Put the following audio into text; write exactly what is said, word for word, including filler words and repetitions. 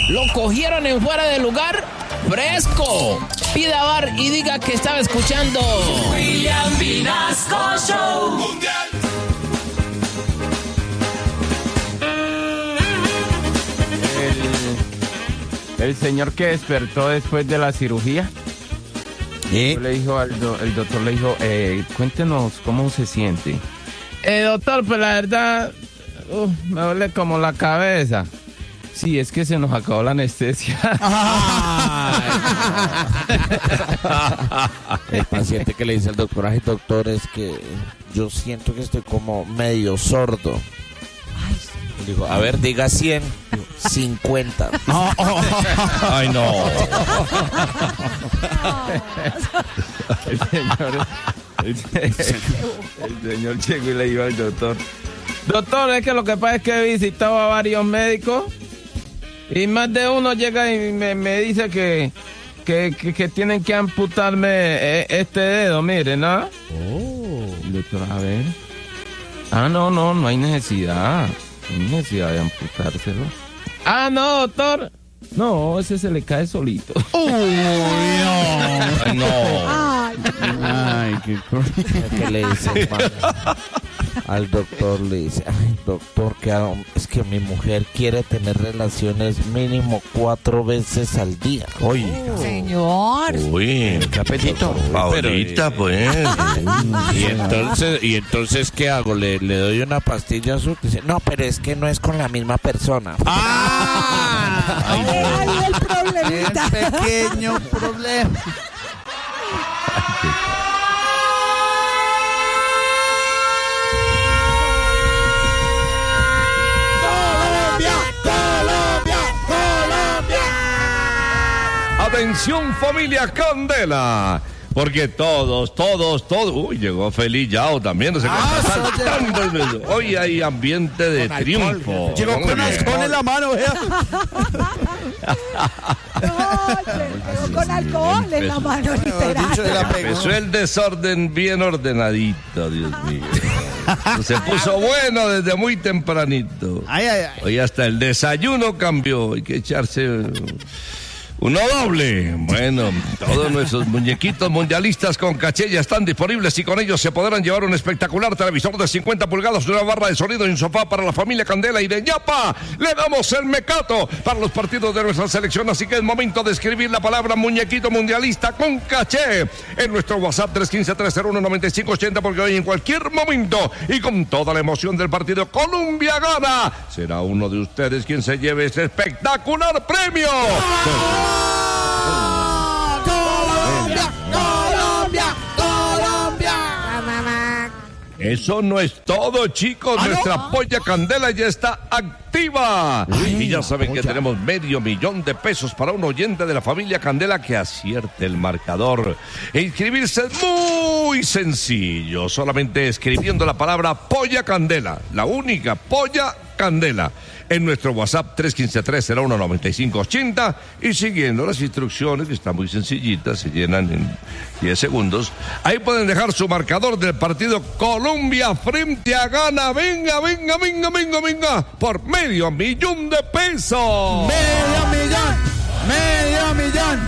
Lo cogieron en fuera de lugar. ¡Fresco! Pida bar y diga que estaba escuchando William Vinasco Show. Mundial. El, el señor que despertó después de la cirugía, ¿Eh? le dijo al do, el doctor le dijo, eh, cuéntenos cómo se siente. Eh, doctor, pues la verdad, uh, me duele como la cabeza. Sí, es que se nos acabó la anestesia. El paciente que le dice al doctor, ay doctor, es que yo siento que estoy como medio sordo. Y dijo, a ver, diga cien. cincuenta. Ay, no. El señor, el, el señor llegó y le dijo al doctor, doctor, es que lo que pasa es que he visitado a varios médicos y más de uno llega y me, me dice que, que, que, que tienen que amputarme este dedo, mire, ¿no? Oh. Doctor, a ver. Ah, no, no, no hay necesidad. No hay necesidad de amputárselo. Ah, no, doctor. No, ese se le cae solito. Uy, no. Ay, no. Ay, Ay qué ¿Qué le dice, hermano? Al doctor le dice, ay, doctor, que es que mi mujer quiere tener relaciones mínimo cuatro veces al día. Uy, oh. Señor. Uy, qué apetito. Favorita, pues. Y entonces, y entonces ¿qué hago? ¿Le, le doy una pastilla azul? Dice, no, pero es que no es con la misma persona. ¡Ah! Ay, ay, el problemita. El pequeño problema. Atención, familia Candela, porque todos, todos, todos... Uy, llegó Feliz Yao también, no sé ah, qué está saltando. Hoy hay ambiente de con triunfo. Alcohol. Llegó con alcohol en la mano, vea. No, con alcohol en la mano, literal. Empezó el desorden bien ordenadito, Dios mío. Se puso bueno desde muy tempranito. Ay, ay, ay. Hoy hasta el desayuno cambió, hay que echarse... uno doble. Bueno, todos nuestros muñequitos mundialistas con caché ya están disponibles y con ellos se podrán llevar un espectacular televisor de cincuenta pulgadas, una barra de sonido y un sofá para la familia Candela. Y de ñapa le damos el mecato para los partidos de nuestra selección. Así que es momento de escribir la palabra muñequito mundialista con caché en nuestro WhatsApp tres uno cinco, tres cero uno, nueve cinco ocho cero, porque hoy en cualquier momento y con toda la emoción del partido Colombia gana, será uno de ustedes quien se lleve este espectacular premio. Colombia, Colombia, Colombia. Eso no es todo, chicos. ¿Ah, Nuestra no? Polla Candela ya está activa. Ay, y ya saben que tenemos medio millón de pesos para un oyente de la familia Candela que acierte el marcador. E inscribirse es muy sencillo. Solamente escribiendo la palabra Polla Candela. La única Polla Candela. En nuestro WhatsApp tres uno cinco, tres cero uno, nueve cinco ocho cero y siguiendo las instrucciones, que están muy sencillitas, se llenan en diez segundos. Ahí pueden dejar su marcador del partido Colombia frente a Ghana. Venga, venga, venga, venga, venga, por medio millón de pesos. Medio millón, medio millón,